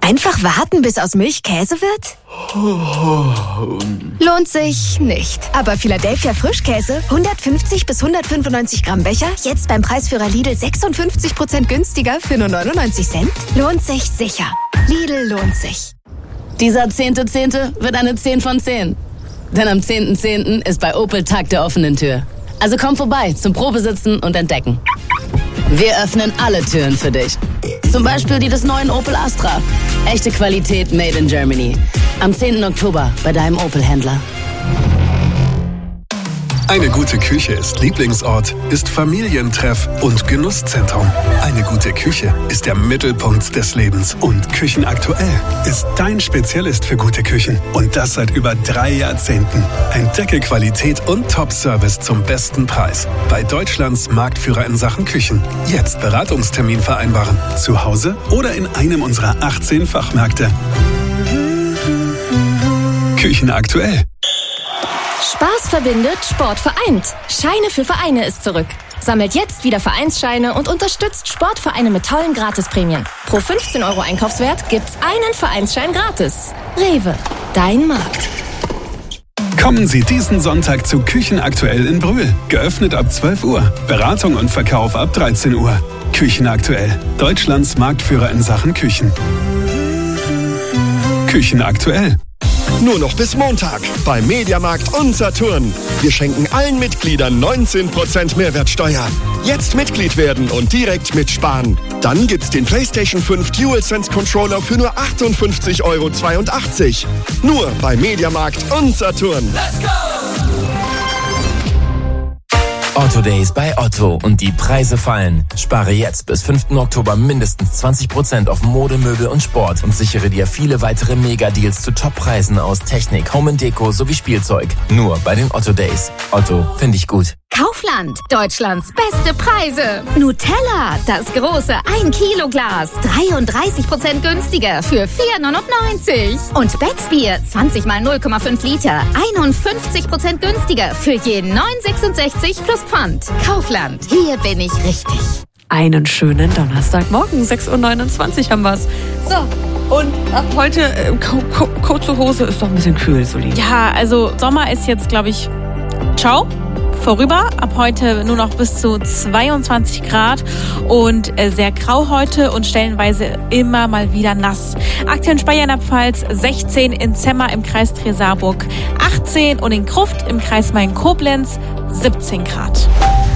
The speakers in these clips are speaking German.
Einfach warten, bis aus Milch Käse wird? Lohnt sich nicht. Aber Philadelphia Frischkäse, 150 bis 195 Gramm Becher, jetzt beim Preisführer Lidl 56% günstiger für nur 99 Cent? Lohnt sich sicher. Lidl lohnt sich. Dieser 10.10. wird eine 10 von 10. Denn am 10.10. ist bei Opel Tag der offenen Tür. Also komm vorbei zum Probesitzen und Entdecken. Wir öffnen alle Türen für dich. Zum Beispiel die des neuen Opel Astra. Echte Qualität made in Germany. Am 10. Oktober bei deinem Opel-Händler. Eine gute Küche ist Lieblingsort, ist Familientreff und Genusszentrum. Eine gute Küche ist der Mittelpunkt des Lebens. Und Küchenaktuell ist dein Spezialist für gute Küchen. Und das seit über 3 Jahrzehnten. Entdecke Qualität und Top-Service zum besten Preis. Bei Deutschlands Marktführer in Sachen Küchen. Jetzt Beratungstermin vereinbaren. Zu Hause oder in einem unserer 18 Fachmärkte. Küchenaktuell. Spaß verbindet, Sport vereint. Scheine für Vereine ist zurück. Sammelt jetzt wieder Vereinsscheine und unterstützt Sportvereine mit tollen Gratisprämien. Pro 15 € Einkaufswert gibt's einen Vereinsschein gratis. Rewe, dein Markt. Kommen Sie diesen Sonntag zu Küchenaktuell in Brühl. Geöffnet ab 12 Uhr. Beratung und Verkauf ab 13 Uhr. Küchenaktuell. Deutschlands Marktführer in Sachen Küchen. Küchenaktuell. Nur noch bis Montag bei Mediamarkt und Saturn. Wir schenken allen Mitgliedern 19% Mehrwertsteuer. Jetzt Mitglied werden und direkt mitsparen. Dann gibt's den PlayStation 5 DualSense Controller für nur 58,82 €. Nur bei Mediamarkt und Saturn. Let's go! Otto Days bei Otto und die Preise fallen. Spare jetzt bis 5. Oktober mindestens 20% auf Mode, Möbel und Sport und sichere dir viele weitere Mega-Deals zu Top-Preisen aus Technik, Home & Deko sowie Spielzeug. Nur bei den Otto Days. Otto, finde ich gut. Kaufland, Deutschlands beste Preise. Nutella, das große 1 Kilo Glas, 33% günstiger für 4,99 €. Und Becksbier, 20 mal 0,5 Liter, 51% günstiger für je 9,66 plus Pfand. Kaufland, hier bin ich richtig. Einen schönen Donnerstagmorgen, 6:29 Uhr haben wir's. So, und ab heute kurze Hose ist doch ein bisschen kühl, Solin. Ja, also Sommer ist jetzt, glaube ich, ciao. Vorüber. Ab heute nur noch bis zu 22 Grad und sehr grau heute und stellenweise immer mal wieder nass. Aktuell in Speyer in der Pfalz 16, in Zemmer im Kreis Trier-Saarburg 18 und in Gruft im Kreis Main-Koblenz 17 Grad.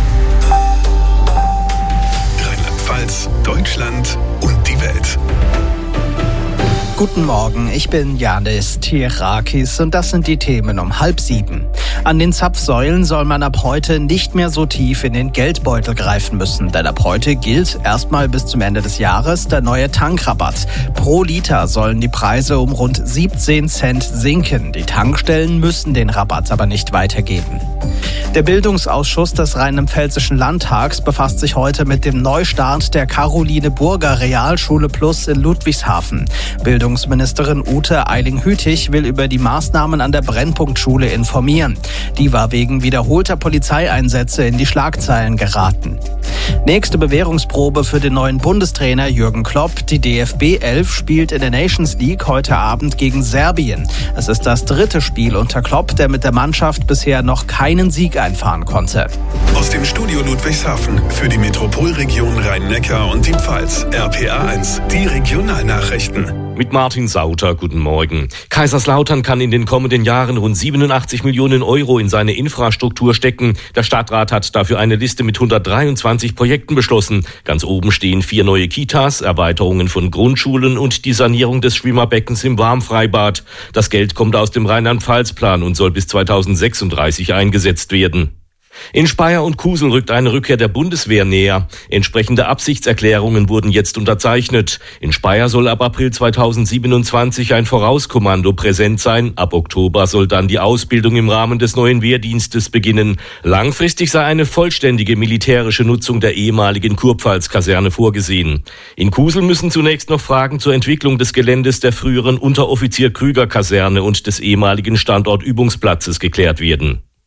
Rheinland-Pfalz, Deutschland und die Welt. Guten Morgen, ich bin Janis Tirakis und das sind die Themen um 6:30. An den Zapfsäulen soll man ab heute nicht mehr so tief in den Geldbeutel greifen müssen, denn ab heute gilt erstmal bis zum Ende des Jahres der neue Tankrabatt. Pro Liter sollen die Preise um rund 17 Cent sinken. Die Tankstellen müssen den Rabatt aber nicht weitergeben. Der Bildungsausschuss des Rheinland-Pfälzischen Landtags befasst sich heute mit dem Neustart der Caroline-Burger Realschule Plus in Ludwigshafen. Bildungsministerin Ute Eiling-Hütig will über die Maßnahmen an der Brennpunktschule informieren. Die war wegen wiederholter Polizeieinsätze in die Schlagzeilen geraten. Nächste Bewährungsprobe für den neuen Bundestrainer Jürgen Klopp. Die DFB 11 spielt in der Nations League heute Abend gegen Serbien. Es ist das 3. Spiel unter Klopp, der mit der Mannschaft bisher noch keinen Sieg einfahren konnte. Aus dem Studio Ludwigshafen für die Metropolregion Rhein-Neckar und die Pfalz. RPA 1, die Regionalnachrichten. Mit Martin Sauter, guten Morgen. Kaiserslautern kann in den kommenden Jahren rund 87 Millionen € in seine Infrastruktur stecken. Der Stadtrat hat dafür eine Liste mit 123 Projekten beschlossen. Ganz oben stehen 4 neue Kitas, Erweiterungen von Grundschulen und die Sanierung des Schwimmerbeckens im Warmfreibad. Das Geld kommt aus dem Rheinland-Pfalz-Plan und soll bis 2036 eingesetzt werden. In Speyer und Kusel rückt eine Rückkehr der Bundeswehr näher. Entsprechende Absichtserklärungen wurden jetzt unterzeichnet. In Speyer soll ab April 2027 ein Vorauskommando präsent sein. Ab Oktober soll dann die Ausbildung im Rahmen des neuen Wehrdienstes beginnen. Langfristig sei eine vollständige militärische Nutzung der ehemaligen Kurpfalz-Kaserne vorgesehen. In Kusel müssen zunächst noch Fragen zur Entwicklung des Geländes der früheren Unteroffizier-Krüger-Kaserne und des ehemaligen Standortübungsplatzes geklärt werden.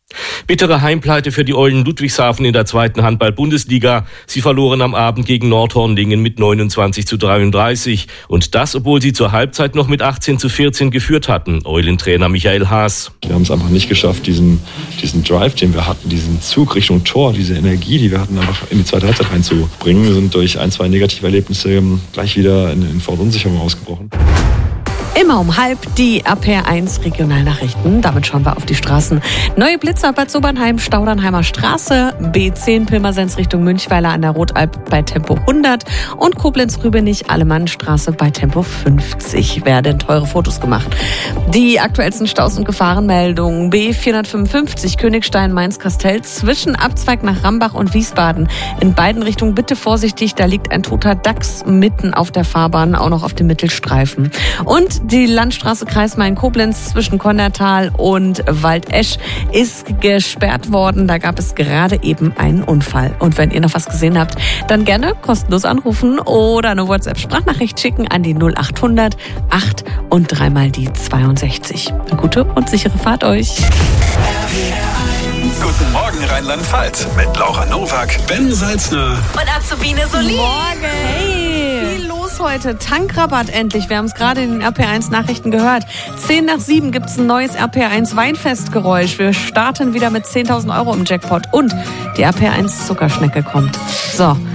Bittere Heimpleite für die Eulen Ludwigshafen in der 2. Handball-Bundesliga. Sie verloren am Abend gegen Nordhornlingen mit 29:33. Und das, obwohl sie zur Halbzeit noch mit 18:14 geführt hatten. Eulentrainer Michael Haas. Wir haben es einfach nicht geschafft, diesen Drive, den wir hatten, diesen Zug Richtung Tor, diese Energie, die wir hatten, einfach in die zweite Halbzeit reinzubringen. Wir sind durch 1-2 Negativerlebnisse gleich wieder in Verunsicherung ausgebrochen. Immer um 12:30 die RPR1 Regionalnachrichten. Damit schauen wir auf die Straßen. Neue Blitzer Bad Sobernheim, Staudernheimer Straße, B10 Pirmasens Richtung Münchweiler an der Rotalb bei Tempo 100 und Koblenz-Rübenich Alemannstraße bei Tempo 50 werden teure Fotos gemacht. Die aktuellsten Staus und Gefahrenmeldungen: B455 Königstein Mainz-Kastell zwischen Abzweig nach Rambach und Wiesbaden. In beiden Richtungen bitte vorsichtig, da liegt ein toter Dachs mitten auf der Fahrbahn, auch noch auf dem Mittelstreifen. Und die Landstraße Kreis Main-Koblenz zwischen Konnertal und Waldesch ist gesperrt worden. Da gab es gerade eben einen Unfall. Und wenn ihr noch was gesehen habt, dann gerne kostenlos anrufen oder eine WhatsApp-Sprachnachricht schicken an die 0800 8 und 3 mal die 62. Eine gute und sichere Fahrt euch. Guten Morgen Rheinland-Pfalz mit Laura Nowak, Ben Salzner Und Azubine Solin. Morgen. Hey. Viel los heute. Tankrabatt endlich. Wir haben es gerade in den RPR1 Nachrichten gehört. 6:10 gibt es ein neues RPR1 Weinfestgeräusch. Wir starten wieder mit 10.000 € im Jackpot. Und die RPR1 Zuckerschnecke kommt. So,